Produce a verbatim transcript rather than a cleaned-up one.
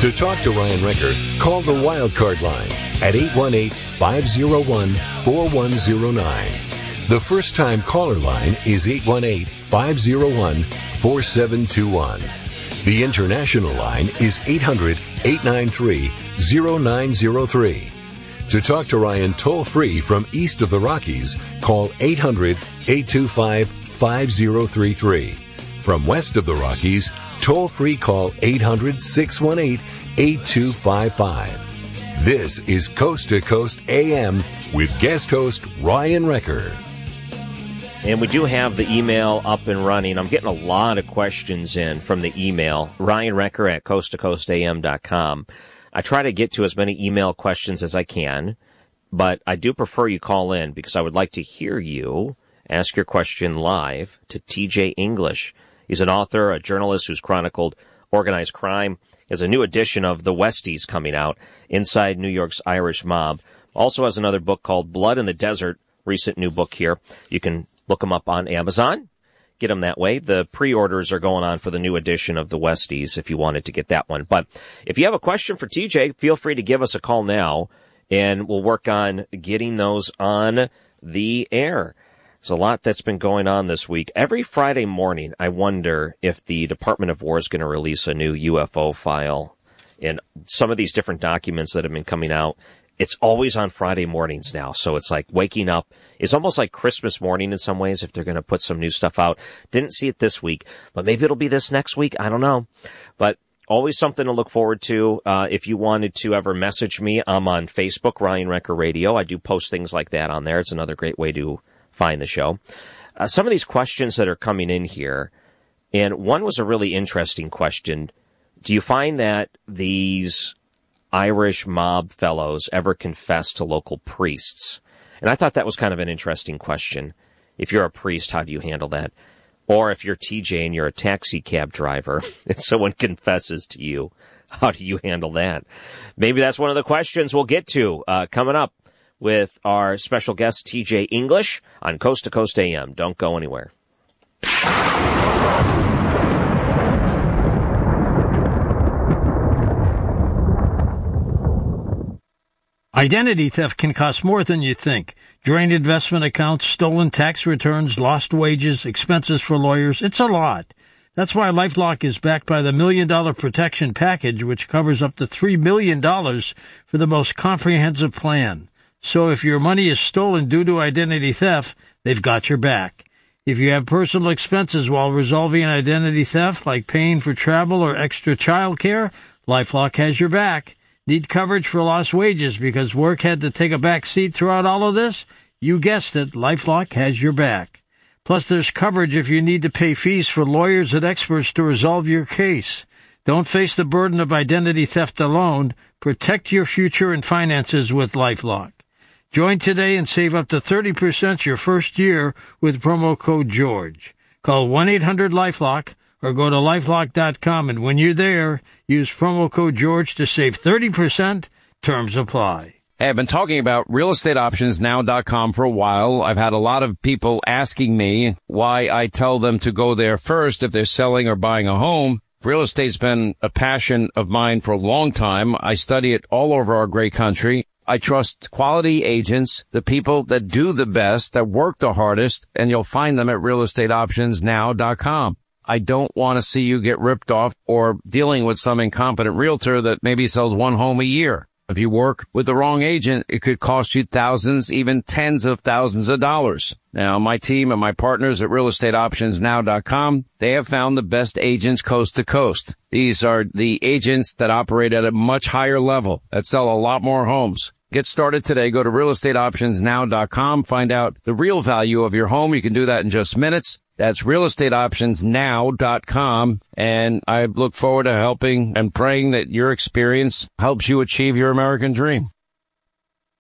To talk to Ryan Recker, call the Wildcard line at eight one eight, five oh one, four one oh nine. The first-time caller line is eight one eight, five oh one, four seven two one. The international line is eight hundred, eight nine three, oh nine oh three. To talk to Ryan toll-free from east of the Rockies, call eight hundred, eight two five, five oh three three. From west of the Rockies, toll-free call eight hundred, six one eight, eight two five five. This is Coast to Coast A M with guest host Ryan Recker. And we do have the email up and running. I'm getting a lot of questions in from the email, Ryan Recker at coast to coast a m dot com. I try to get to as many email questions as I can, but I do prefer you call in because I would like to hear you ask your question live to T J English. He's an author, a journalist who's chronicled organized crime. He has a new edition of The Westies coming out, Inside New York's Irish Mob. Also has another book called Blood in the Desert, recent new book here. You can look him up on Amazon. Get them that way. The pre-orders are going on for the new edition of The Westies if you wanted to get that one. But if you have a question for T J, feel free to give us a call now, and we'll work on getting those on the air. There's a lot that's been going on this week. Every Friday morning, I wonder if the Department of War is going to release a new U F O file. And some of these different documents that have been coming out, it's always on Friday mornings now. So it's like waking up. It's almost like Christmas morning in some ways if they're going to put some new stuff out. Didn't see it this week, but maybe it'll be this next week. I don't know. But always something to look forward to. Uh, if you wanted to ever message me, I'm on Facebook, Ryan Recker Radio. I do post things like that on there. It's another great way to find the show. Uh, some of these questions that are coming in here, and one was a really interesting question. Do you find that these Irish mob fellows ever confess to local priests? And I thought that was kind of an interesting question. If you're a priest, how do you handle that? Or if you're T J and you're a taxi cab driver and someone confesses to you, how do you handle that? Maybe that's one of the questions we'll get to uh, coming up with our special guest, T J English, on Coast to Coast A M. Don't go anywhere. Identity theft can cost more than you think. Drained investment accounts, stolen tax returns, lost wages, expenses for lawyers. It's a lot. That's why LifeLock is backed by the Million Dollar Protection Package, which covers up to three million dollars for the most comprehensive plan. So if your money is stolen due to identity theft, they've got your back. If you have personal expenses while resolving identity theft, like paying for travel or extra child care, LifeLock has your back. Need coverage for lost wages because work had to take a back seat throughout all of this? You guessed it, LifeLock has your back. Plus, there's coverage if you need to pay fees for lawyers and experts to resolve your case. Don't face the burden of identity theft alone. Protect your future and finances with LifeLock. Join today and save up to thirty percent your first year with promo code GEORGE. Call one eight hundred LifeLock or go to lifelock dot com, and when you're there, use promo code GEORGE to save thirty percent. Terms apply. Hey, I've been talking about real estate options now dot com for a while. I've had a lot of people asking me why I tell them to go there first if they're selling or buying a home. Real estate's been a passion of mine for a long time. I study it all over our great country. I trust quality agents, the people that do the best, that work the hardest, and you'll find them at real estate options now dot com. I don't want to see you get ripped off or dealing with some incompetent realtor that maybe sells one home a year. If you work with the wrong agent, it could cost you thousands, even tens of thousands of dollars. Now, my team and my partners at real estate options now dot com, they have found the best agents coast to coast. These are the agents that operate at a much higher level, that sell a lot more homes. Get started today. Go to real estate options now dot com. Find out the real value of your home. You can do that in just minutes. That's real estate options now dot com. And I look forward to helping and praying that your experience helps you achieve your American dream.